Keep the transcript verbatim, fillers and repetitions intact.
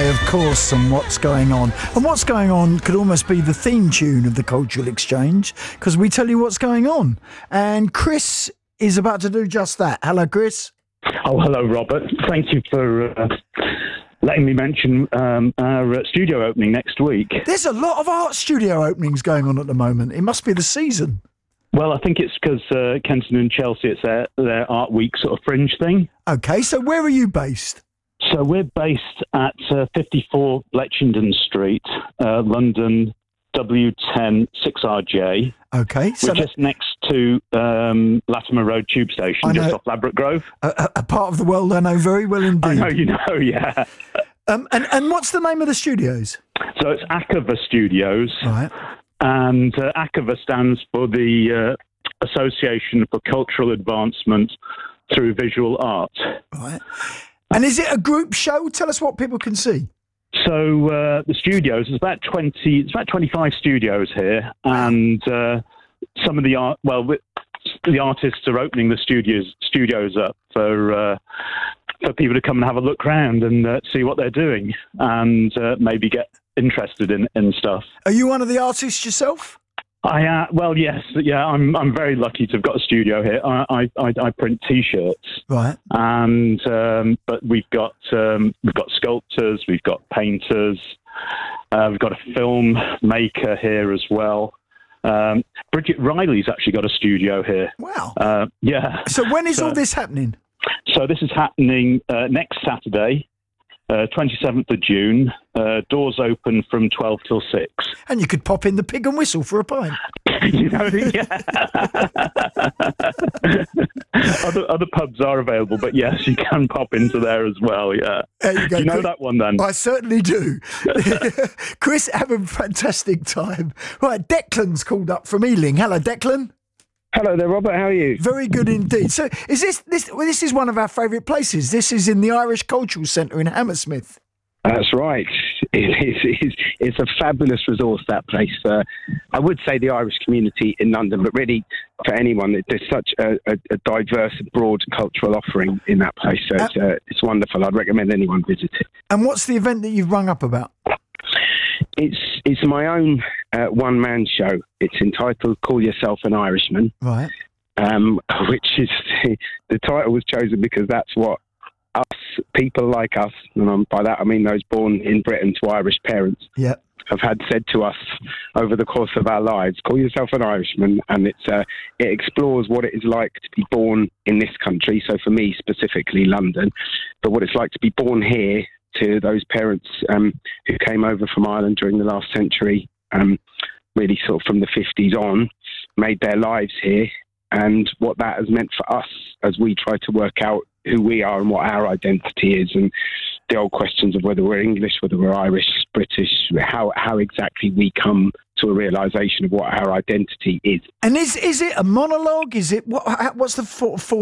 of course, and What's Going On. And What's Going On could almost be the theme tune of the Cultural Exchange, because we tell you what's going on. And Chris is about to do just that. Hello, Chris. Oh, hello, Robert. Thank you for uh, letting me mention um, our uh, studio opening next week. There's a lot of art studio openings going on at the moment. It must be the season. Well, I think it's because uh, Kenton and Chelsea, it's their, their Art Week sort of fringe thing. Okay, so where are you based? So we're based at uh, fifty-four Bletchington Street, uh, London, W ten six R J. Okay. So we're just next to um, Latimer Road Tube Station, just off Ladbroke Grove. A, a part of the world I know very well indeed. I know you know, yeah. Um, and, and what's the name of the studios? So it's Akava Studios. Right. And uh, Akava stands for the uh, Association for Cultural Advancement Through Visual Art. Right. And is it a group show? Tell us what people can see. So uh, the studios, there's about twenty, it's about twenty-five studios here, and uh, some of the art, well, the artists are opening the studios studios up for uh, for people to come and have a look around and uh, see what they're doing, and uh, maybe get interested in, in stuff. Are you one of the artists yourself? I uh, well, yes, yeah. I'm I'm very lucky to have got a studio here. I I, I, I print T-shirts, right? And um, but we've got um, we've got sculptors, we've got painters, uh, we've got a film maker here as well. Um, Bridget Riley's actually got a studio here. Wow. Uh, yeah. So when is so, all this happening? So this is happening uh, next Saturday. Uh, twenty-seventh of June, uh, doors open from twelve till six. And you could pop in the Pig and Whistle for a pint. you know, yeah. other, other pubs are available, but yes, you can pop into there as well, yeah. There you go. Do you know that one then? I certainly do. Chris, have a fantastic time. Right, Declan's called up from Ealing. Hello, Declan. Hello there, Robert. How are you? Very good indeed. So, is this this well, this is one of our favourite places? This is in the Irish Cultural Centre in Hammersmith. That's right. It is, it's, it's a fabulous resource, that place. Uh, I would say the Irish community in London, but really for anyone, there's such a, a, a diverse and broad cultural offering in that place. So it's, uh, it's wonderful. I'd recommend anyone visit it. And what's the event that you've rung up about? It's it's my own uh, one-man show. It's entitled Call Yourself an Irishman. Right. Um, which is, the title was chosen because that's what us, people like us, and um, by that I mean those born in Britain to Irish parents, yeah, have had said to us over the course of our lives. Call yourself an Irishman, and it's uh, it explores what it is like to be born in this country, so for me specifically London, but what it's like to be born here, to those parents um, who came over from Ireland during the last century, um, really sort of from the fifties on, made their lives here, and what that has meant for us as we try to work out who we are and what our identity is, and the old questions of whether we're English, whether we're Irish, British, how how exactly we come to a realisation of what our identity is. And is is it a monologue? Is it what? What's the for, for